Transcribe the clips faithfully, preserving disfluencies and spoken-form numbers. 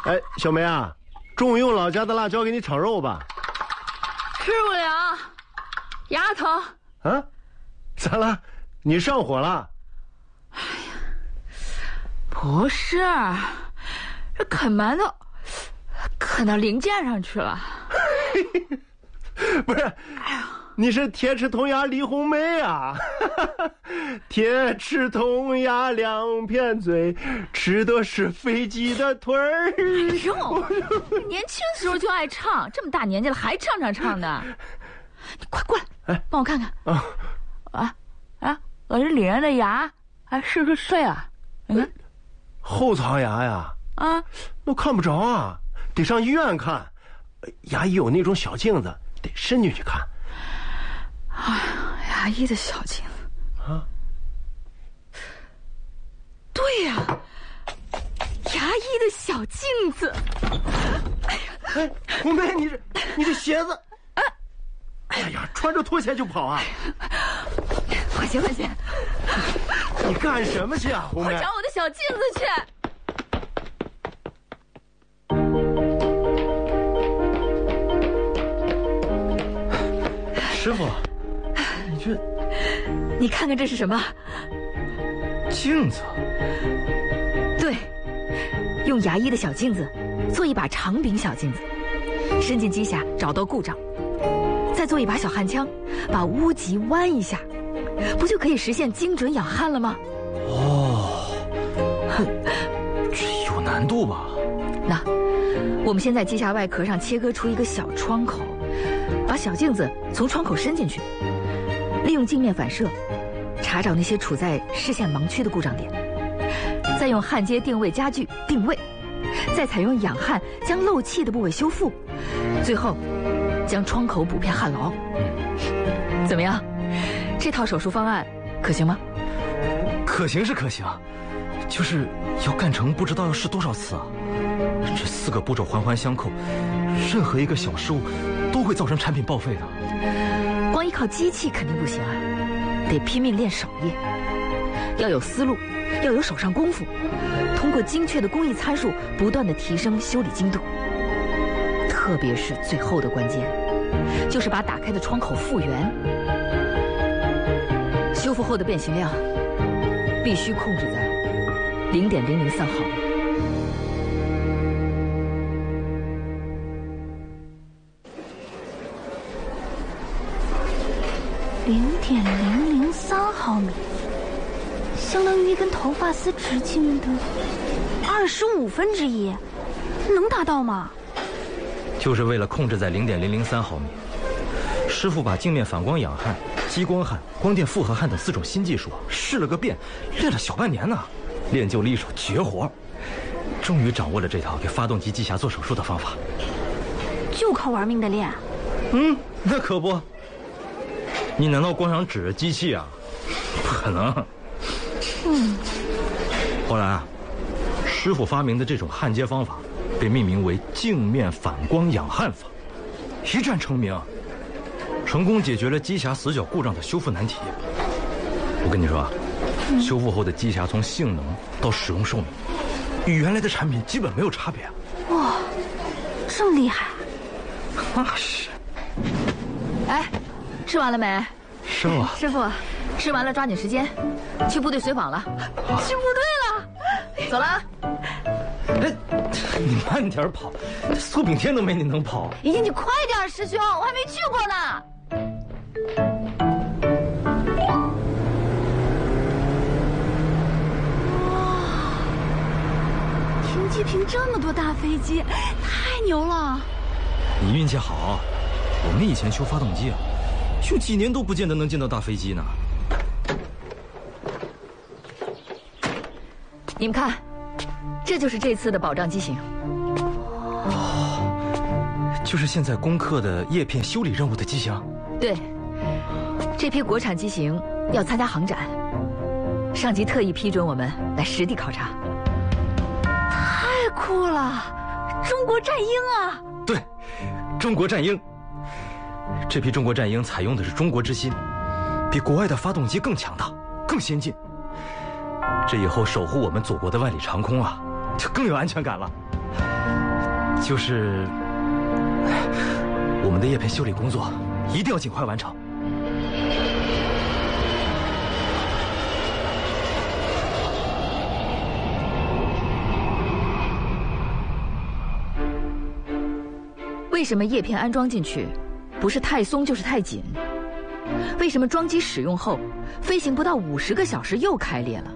哎，小梅啊，中午用老家的辣椒给你炒肉吧。 吃不了，牙疼。 啊？咋了？你上火了？ 哎呀，不是，这啃馒头啃到零件上去了。 不是，你是铁齿铜牙李红梅啊！铁齿铜牙两片嘴，吃的是飞机的腿儿。 哎呦，年轻时候就爱唱，这么大年纪了还唱唱唱的。你快过来，哎，帮我看看。啊啊啊！我这里面的牙还是不是碎了？你看， 后槽牙呀。 啊， 我看不着啊，得上医院看。牙医有那种小镜子，得伸进去看。 哎呀，牙医的小镜子啊！对呀、啊，牙医的小镜子。 哎呀，哎，红梅，你这你这鞋子，哎，哎呀，穿着拖鞋就跑啊！ 换鞋换鞋。 你干什么去啊，红梅？ 我找我的小镜子去。 师傅，你这…… 你看看这是什么？ 镜子。 对，用牙医的小镜子做一把长柄小镜子，伸进机匣找到故障，再做一把小焊枪，把屋脊弯一下，不就可以实现精准养焊了吗？ 哦，这有难度吧？ 那我们先在机匣外壳上切割出一个小窗口，把小镜子从窗口伸进去，利用镜面反射查找那些处在视线盲区的故障点，再用焊接定位家具定位，再采用养焊将漏气的部位修复，最后将窗口补片焊牢。怎么样？这套手术方案可行吗？ 可行是可行，就是要干成不知道要试多少次啊！这四个步骤环环相扣，任何一个小失误都会造成产品报废的。 光依靠机器肯定不行啊，得拼命练手艺，要有思路，要有手上功夫，通过精确的工艺参数不断的提升修理精度。特别是最后的关键，就是把打开的窗口复原，修复后的变形量必须控制在零点零零三毫米。 零点零零三毫米，相当于一根头发丝直径的二十五分之一，能达到吗？ 就是为了控制在零点零零三毫米，师傅把镜面反光养焊、激光焊、光电复合焊等四种新技术试了个遍，练了小半年呢，练就了一手绝活，终于掌握了这套给发动机机匣做手术的方法。 就靠玩命的练？ 嗯，那可不。你难道光想指着机器啊？不可能。 嗯。 后来啊，师傅发明的这种焊接方法被命名为镜面反光养焊法，一战成名，成功解决了机匣死角故障的修复难题。我跟你说啊，嗯、修复后的机匣从性能到使用寿命，与原来的产品基本没有差别。 哇，这么厉害！ 那是。 哎。吃完了没？ 师傅， 师傅，吃完了抓紧时间，去部队随访了。去部队了，走了啊！ 哎，你慢点跑，苏炳添都没你能跑。 姨姐，你快点，师兄，我还没去过呢。 哇，停机坪这么多大飞机，太牛了！ 你运气好，我们以前修发动机啊。修几年都不见得能见到大飞机呢。 你们看，这就是这次的保障机型。 哦，就是现在攻克的叶片修理任务的机型。 对，这批国产机型要参加航展，上级特意批准我们来实地考察。 太酷了，中国战鹰啊！ 对，中国战鹰。这批中国战鹰采用的是中国之心，比国外的发动机更强大、更先进。这以后守护我们祖国的万里长空啊，就更有安全感了。 就是我们的叶片修理工作一定要尽快完成。 为什么叶片安装进去，不是太松就是太紧？为什么装机使用后，飞行不到五十个小时又开裂了？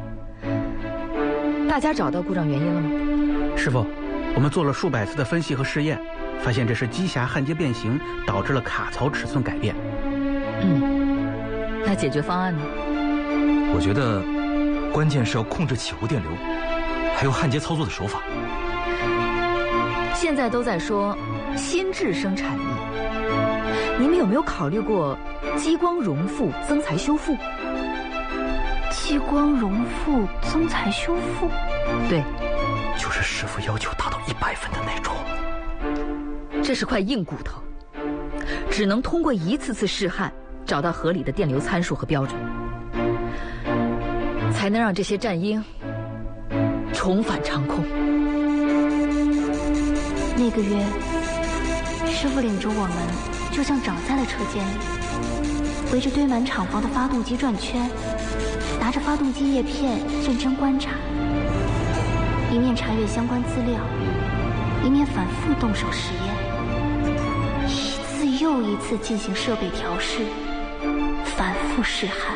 大家找到故障原因了吗？ 师傅，我们做了数百次的分析和试验，发现这是机匣焊接变形导致了卡槽尺寸改变。 嗯，那解决方案呢？ 我觉得关键是要控制起伏电流，还有焊接操作的手法。 现在都在说新质生产力，你们有没有考虑过激光熔复增材修复？ 激光熔复增材修复， 对， 就是师傅要求达到一百分的那种。 这是块硬骨头，只能通过一次次试焊，找到合理的电流参数和标准，才能让这些战鹰重返长空。 那个月，师傅领着我们，就像长在了车间里，围着堆满厂房的发动机转圈，拿着发动机叶片认真观察，一面查阅相关资料，一面反复动手实验，一次又一次进行设备调试，反复试焊。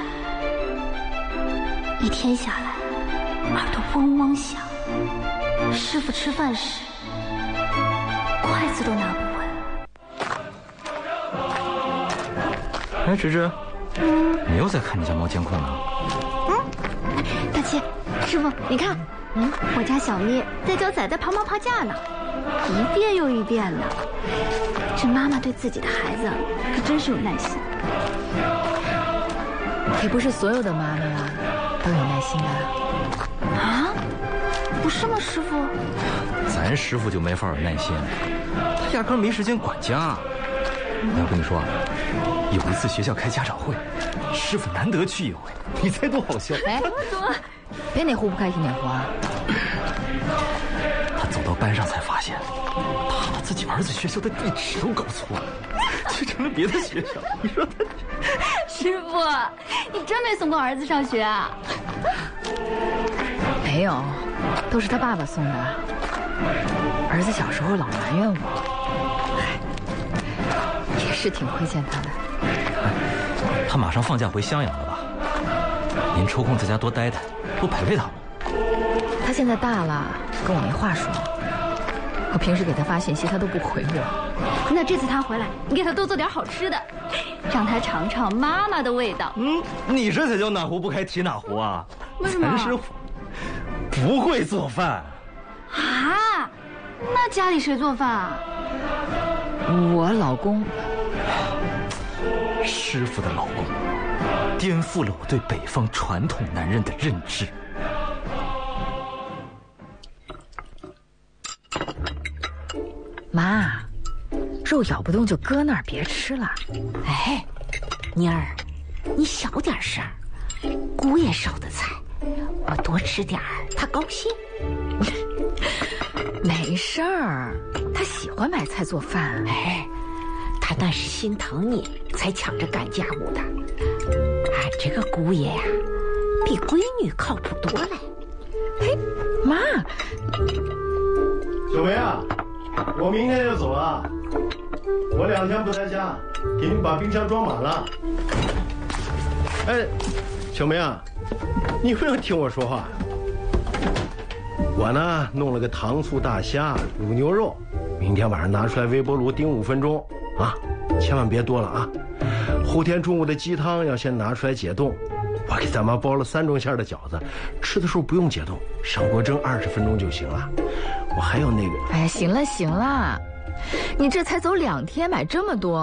一天下来，耳朵嗡嗡响，师傅吃饭时筷子都拿不稳。 哎，芝芝，嗯，你又在看你家猫监控呢？ 嗯，大七，师傅，你看，嗯，我家小咩在教仔仔跑马跑架呢，一遍又一遍的。这妈妈对自己的孩子可真是有耐心。 也不是所有的妈妈啊都有耐心的。 啊？不是吗，师傅？ 咱师傅就没法有耐心，他压根没时间管家。我跟你说，有一次学校开家长会，师傅难得去一回，你猜多好笑？ 哎，别哪壶不开提哪壶啊！ 他走到班上才发现，他把自己儿子学校的地址都搞错了，去成了别的学校。你说他？ 师傅，你真没送过儿子上学啊？ 没有，都是他爸爸送的。儿子小时候老埋怨我，也是挺亏欠他的。 他马上放假回襄阳了吧？您抽空在家多待待，多陪陪他嘛。 他现在大了，跟我没话说。我平时给他发信息，他都不回我。 那这次他回来，你给他多做点好吃的，让他尝尝妈妈的味道。 嗯，你这才叫哪壶不开提哪壶啊！ 为什么？ 咱师傅不会做饭啊？那家里谁做饭啊？ 我老公。 师傅的老公颠覆了我对北方传统男人的认知。 妈，肉咬不动就搁那儿，别吃了。 哎，妮儿，你小点声，姑爷烧的菜，我多吃点儿，他高兴。 没事儿，他喜欢买菜做饭。 哎，他那是心疼你才抢着干家务的。俺这个姑爷呀、啊，比闺女靠谱多了。 嘿，妈， 小梅啊，我明天就走了，我两天不在家，给你把冰箱装满了。哎，小梅啊，你有没有听我说话？我呢弄了个糖醋大虾、卤牛肉，明天晚上拿出来微波炉叮五分钟啊，千万别多了啊。后天中午的鸡汤要先拿出来解冻。我给咱妈包了三种馅的饺子，吃的时候不用解冻，上锅蒸二十分钟就行了。我还有那个…… 哎，行了行了，你这才走两天，买这么多。